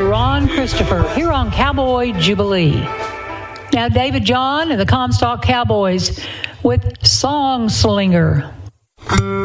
Ron Christopher here on Cowboy Jubilee. Now, David John and the Comstock Cowboys with Song Slinger.